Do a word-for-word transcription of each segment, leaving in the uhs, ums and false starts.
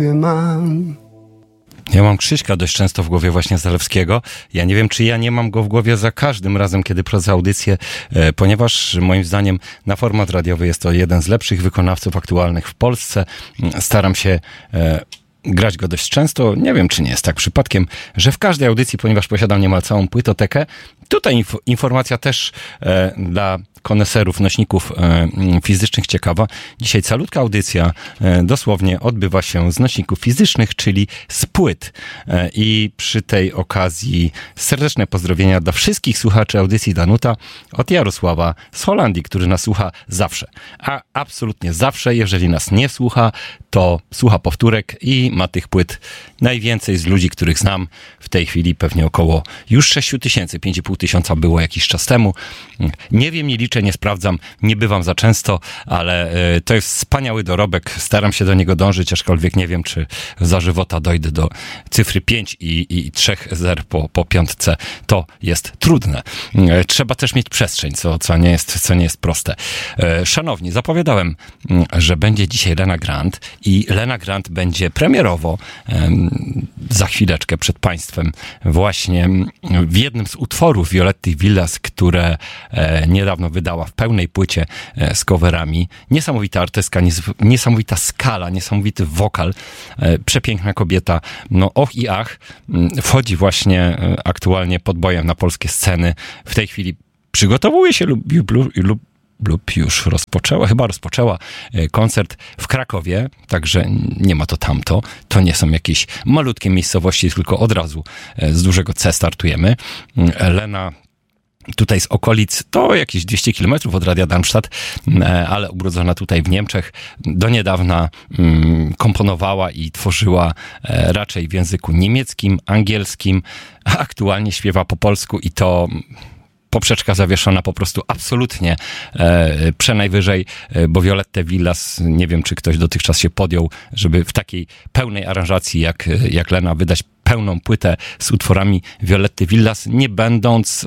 mam. Ja mam Krzyśka dość często w głowie właśnie Zalewskiego. Ja nie wiem, czy ja nie mam go w głowie za każdym razem, kiedy prowadzę audycję, e, ponieważ moim zdaniem na format radiowy jest to jeden z lepszych wykonawców aktualnych w Polsce. Staram się e, grać go dość często. Nie wiem, czy nie jest tak przypadkiem, że w każdej audycji, ponieważ posiadam niemal całą płytotekę, tutaj inf- informacja też e, dla koneserów, nośników e, fizycznych ciekawa. Dzisiaj calutka audycja e, dosłownie odbywa się z nośników fizycznych, czyli z płyt. E, I przy tej okazji serdeczne pozdrowienia dla wszystkich słuchaczy audycji Danuta od Jarosława z Holandii, który nas słucha zawsze. A absolutnie zawsze, jeżeli nas nie słucha, to słucha powtórek i ma tych płyt najwięcej z ludzi, których znam w tej chwili, pewnie około już sześć tysięcy, pięć i pół tysiąca było jakiś czas temu. Nie wiem, nie liczę, nie sprawdzam, nie bywam za często, ale y, to jest wspaniały dorobek. Staram się do niego dążyć, aczkolwiek nie wiem, czy za żywota dojdę do cyfry pięć i, i trzech zer po, po piątce. To jest trudne. Y, trzeba też mieć przestrzeń, co, co, nie jest, co nie jest proste. Y, szanowni, zapowiadałem, y, że będzie dzisiaj Lena Grant i Lena Grant będzie premierowo y, za chwileczkę przed Państwem właśnie w jednym z utworów Violetty Villas, które y, niedawno wydała w pełnej płycie e, z coverami. Niesamowita artystka, nies- niesamowita skala, niesamowity wokal, e, przepiękna kobieta. No och i ach, m, wchodzi właśnie e, aktualnie pod bojem na polskie sceny. W tej chwili przygotowuje się lub, lub, lub lub już rozpoczęła, chyba rozpoczęła koncert w Krakowie, także nie ma to tamto. To nie są jakieś malutkie miejscowości, tylko od razu z dużego C startujemy. Lena tutaj z okolic, to jakieś dwieście kilometrów od Radia Darmstadt, ale ubrudzona tutaj w Niemczech. Do niedawna komponowała i tworzyła raczej w języku niemieckim, angielskim, a aktualnie śpiewa po polsku i to poprzeczka zawieszona po prostu absolutnie e, przenajwyżej, e, bo Violettę Villas, nie wiem, czy ktoś dotychczas się podjął, żeby w takiej pełnej aranżacji jak, jak Lena wydać pełną płytę z utworami Violetty Villas, nie będąc e,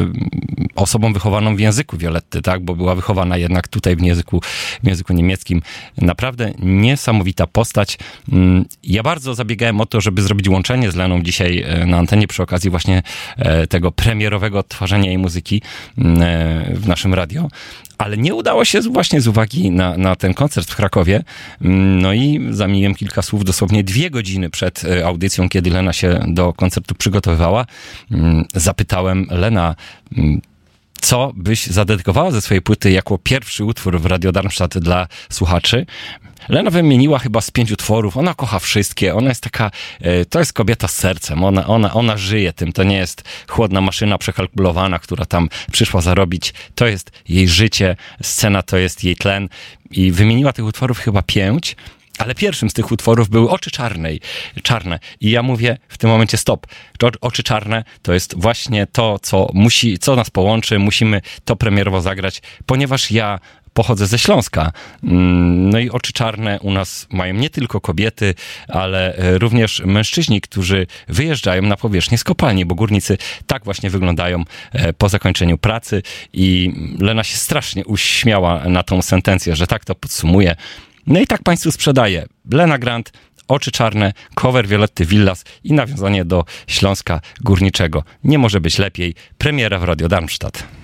osobą wychowaną w języku Violetty, tak, bo była wychowana jednak tutaj w języku, w języku niemieckim. Naprawdę niesamowita postać. Ja bardzo zabiegałem o to, żeby zrobić łączenie z Leną dzisiaj na antenie przy okazji właśnie e, tego premierowego odtwarzania jej muzyki e, w naszym radio, ale nie udało się właśnie z uwagi na, na ten koncert w Krakowie. No i zamieniłem kilka słów dosłownie dwie godziny przed audycją, kiedy Lena się do koncertu przygotowywała. Zapytałem: Lena, co byś zadedykowała ze swojej płyty jako pierwszy utwór w Radio Darmstadt dla słuchaczy? Lena wymieniła chyba z pięć utworów, ona kocha wszystkie, ona jest taka, to jest kobieta z sercem, ona, ona, ona żyje tym, to nie jest chłodna maszyna przekalkulowana, która tam przyszła zarobić, to jest jej życie, scena to jest jej tlen i wymieniła tych utworów chyba pięć, ale pierwszym z tych utworów były Oczy czarnej, czarne. I ja mówię w tym momencie stop. Oczy czarne to jest właśnie to, co musi, co nas połączy, musimy to premierowo zagrać, ponieważ ja pochodzę ze Śląska. No i Oczy czarne u nas mają nie tylko kobiety, ale również mężczyźni, którzy wyjeżdżają na powierzchnię z kopalni, bo górnicy tak właśnie wyglądają po zakończeniu pracy i Lena się strasznie uśmiała na tą sentencję, że tak to podsumuje. No i tak Państwu sprzedaję. Lena Grant, Oczy czarne, cover Violetty Villas i nawiązanie do Śląska Górniczego. Nie może być lepiej. Premiera w Radio Darmstadt.